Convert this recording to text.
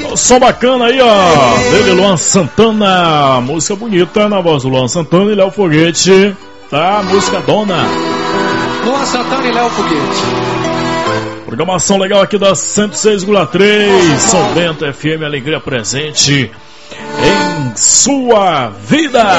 Som bacana aí, ó. Dele, Luan Santana. Música bonita na voz do Luan Santana e Léo Foguete. Tá? Música Dona. Luan Santana e Léo Foguete. Programação legal aqui da 106,3. São Bento FM, alegria presente em sua vida.